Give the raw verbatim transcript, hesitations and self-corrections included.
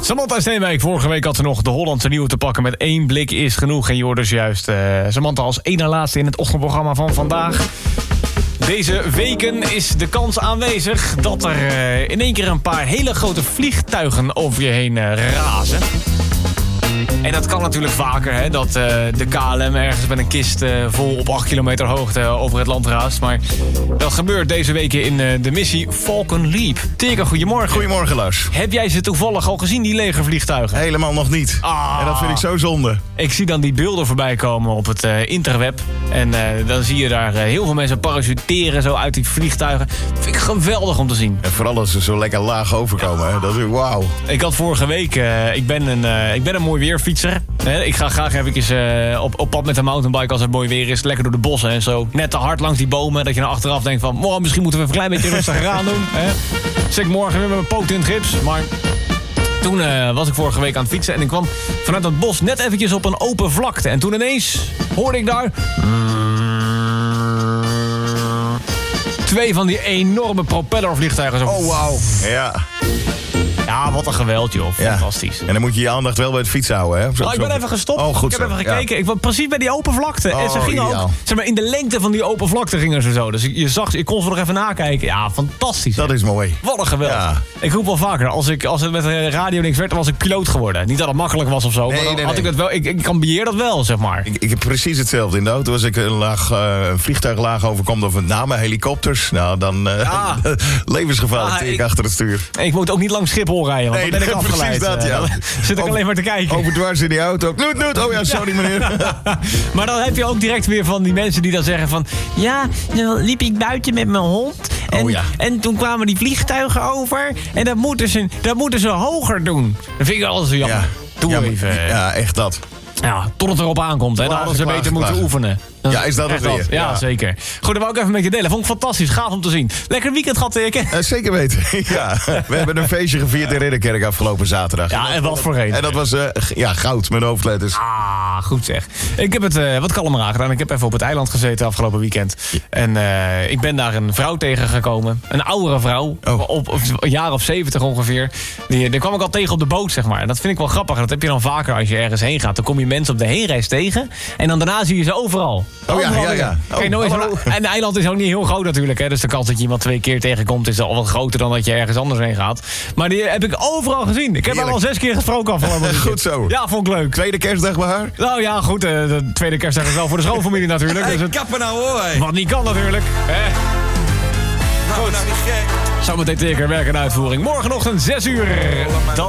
Samantha Steenwijk, vorige week had ze nog de Hollandse nieuwe te pakken met één blik is genoeg. En je hoort dus juist uh, Samantha als één na laatste in het ochtendprogramma van vandaag. Deze weken is de kans aanwezig dat er uh, in één keer een paar hele grote vliegtuigen over je heen uh, razen. En dat kan natuurlijk vaker, hè, dat uh, de K L M ergens met een kist uh, vol op acht kilometer hoogte over het land raast. Maar dat gebeurt deze weken in uh, de missie Falcon Leap. Teke, goedemorgen. Goedemorgen, Lars. Heb jij ze toevallig al gezien, die legervliegtuigen? Helemaal nog niet. Ah. En dat vind ik zo zonde. Ik zie dan die beelden voorbij komen op het uh, interweb. En uh, dan zie je daar uh, heel veel mensen parachuteren zo uit die vliegtuigen. Vind ik geweldig om te zien. En vooral als ze zo lekker laag overkomen. Ja. Hè? Dat is wauw. Ik had vorige week, uh, ik, ben een, uh, ik ben een mooi weerfietser. Hè? Ik ga graag even uh, op, op pad met een mountainbike als het mooi weer is. Lekker door de bossen en zo. Net te hard langs die bomen. Dat je dan achteraf denkt van, oh, misschien moeten we een klein beetje rustiger aan doen. Hè? Zit ik morgen weer met mijn poot in het gips. Maar toen uh, was ik vorige week aan het fietsen. En ik kwam vanuit dat bos net eventjes op een open vlakte. En toen ineens hoorde ik daar twee van die enorme propellervliegtuigen. Zo. Oh, wauw. Ja. Ja, wat een geweld, joh. Ja. Fantastisch. En dan moet je je aandacht wel bij het fietsen houden, hè? Zo, oh, ik ben zo... even gestopt. Oh, goed ik heb zo. even gekeken. Ja. Ik was precies bij die open vlakte. Oh, en ze gingen ideaal. ook, zeg maar, in de lengte van die open vlakte gingen ze zo. Dus je zag, ik kon ze nog even nakijken. Ja, fantastisch. Dat is mooi. Wat een geweld. Ja. Ik roep wel vaker, als, ik, als het met de radio niks werd, dan was ik piloot geworden. Niet dat het makkelijk was of zo, Nee, maar dan nee, had nee. ik dat wel. Ik, ik ambieer dat wel, zeg maar. Ik, ik heb precies hetzelfde. In de auto als ik een, laag, uh, een vliegtuig laag overkom, of met name helikopters. Nou, dan uh, ja. levensgevaarlijk Ja, tegen ik, achter het stuur. Ik moet ook niet langs Schiphol rijden, want Nee, dan ben ik precies afgeleid. dat, ja. Dan zit ik Over, alleen maar te kijken. Overdwars in die auto. Noet, noet. Oh ja, sorry meneer. Maar dan heb je ook direct weer van die mensen die dan zeggen van, ja, dan liep ik buiten met mijn hond. En, oh ja. en toen kwamen die vliegtuigen over. En dat moeten ze, dat moeten ze hoger doen. Dat vind ik altijd zo jammer. Ja. Doe ja, even. Ja, echt dat. Ja, tot het erop aankomt. Hè. Dan hadden ze beter moeten oefenen. Dat ja, is dat het weer? Ja, ja, zeker. Goed, dat wou ik even met je delen. Vond ik fantastisch. Gaaf om te zien. Lekker weekend gehad, Teke. Uh, zeker weten. Ja. We hebben een feestje gevierd in Ridderkerk afgelopen zaterdag. Ja, en wat voor een. En dat was uh, ja, goud met hoofdletters. Ah, goed zeg. Ik heb het uh, wat kalmer aangedaan. Ik heb even op het eiland gezeten afgelopen weekend. En uh, ik ben daar een vrouw tegengekomen. Een oudere vrouw. Oh. Op, op een jaar of zeventig ongeveer. Die, die kwam ik al tegen op de boot, zeg maar. En dat vind ik wel grappig. Dat heb je dan vaker als je ergens heen gaat. Dan kom je mensen op de heenreis tegen. En dan daarna zie je ze overal. Oh ja, ja, ja. Kijk, Oh, nou is hallo. een, en het eiland is ook niet heel groot natuurlijk. Hè, dus de kans dat je iemand twee keer tegenkomt is al wat groter dan dat je ergens anders heen gaat. Maar die heb ik overal gezien. Ik heb haar al zes keer gesproken afgelopen weekend. Goed zo. Ja, vond ik leuk. Tweede kerstdag bij haar? Nou ja, goed. Uh, de tweede kerstdag is wel voor de schoonfamilie natuurlijk. Hey, dus het, kappen nou hoor. Hey. wat niet kan natuurlijk. Hè. Nou, nou niet gek. Zometeen Teke werk en uitvoering. Morgenochtend zes uur. Dan